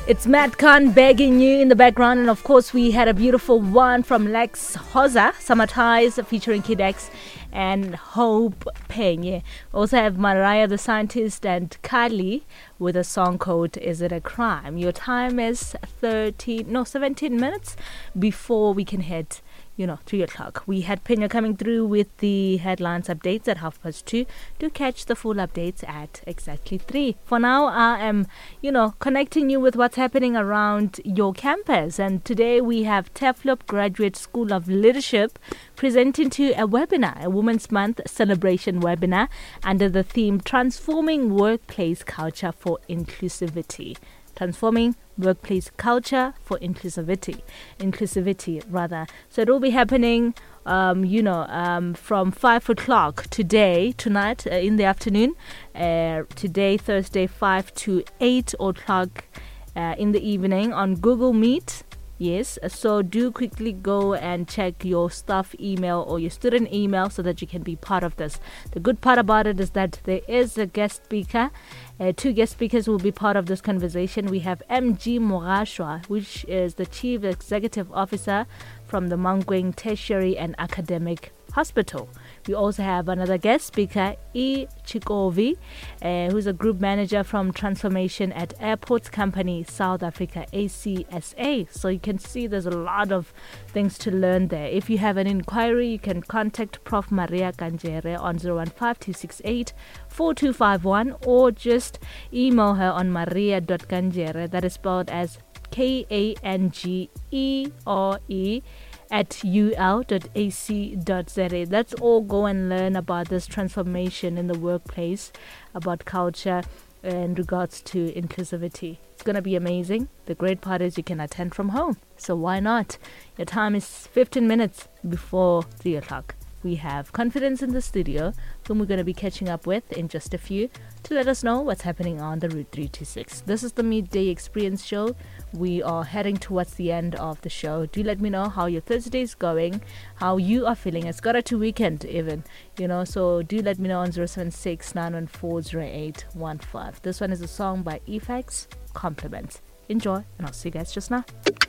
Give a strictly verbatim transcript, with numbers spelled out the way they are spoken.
It's Matt Khan begging you in the background, and of course we had a beautiful one from Lex Hoza, Summertise featuring Kid X and Hope Penye. We also have Mariah the Scientist and Kylie with a song called Is It a Crime? Your time is thirteen, no, seventeen minutes before we can hit, you know, three o'clock. We had Pena coming through with the headlines updates at half past two. Do catch the full updates at exactly three. For now, I am, you know, connecting you with what's happening around your campus. And today we have Teflop Graduate School of Leadership presenting to a webinar, a Women's Month celebration webinar under the theme Transforming Workplace Culture for Inclusivity. Transforming workplace culture for inclusivity, inclusivity rather. So it will be happening, um, you know, um, from five o'clock today, tonight, uh, in the afternoon. Uh, today, Thursday, five to eight o'clock uh, in the evening on Google Meet. Yes, so do quickly go and check your staff email or your student email so that you can be part of this. The good part about it is that there is a guest speaker. Uh, two guest speakers will be part of this conversation. We have M G Mogashwa, which is the Chief Executive Officer from the Mankweng Tertiary and Academic Hospital. We also have another guest speaker, E. Chikovi, uh, who's a group manager from Transformation at Airports Company, South Africa, A C S A. So you can see there's a lot of things to learn there. If you have an inquiry, you can contact Professor Maria Kanjere on zero one five two six eight four two five one or just email her on maria dot kanjere, that is spelled as K A N G E R E, at u l dot a c dot z a. Let's all go and learn about this transformation in the workplace, about culture in regards to inclusivity. It's going to be amazing. The great part is you can attend from home. So why not? Your time is fifteen minutes before three o'clock. We have Confidence in the studio, whom we're going to be catching up with in just a few, to let us know what's happening on the Route three two six. This is the Midday Experience Show. We are heading towards the end of the show. Do let me know how your Thursday is going, how you are feeling. It's got a two weekend even, you know, so do let me know on zero seven six nine one four zero eight one five. This one is a song by Effects, Compliments. Enjoy, and I'll see you guys just now.